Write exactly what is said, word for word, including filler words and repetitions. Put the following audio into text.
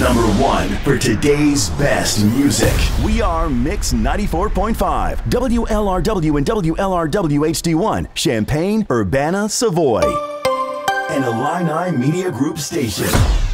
number one for today's best music. We are Mix ninety-four point five, W L R W and W L R W H D one, Champaign, Urbana, Savoy, and Illini Media Group station.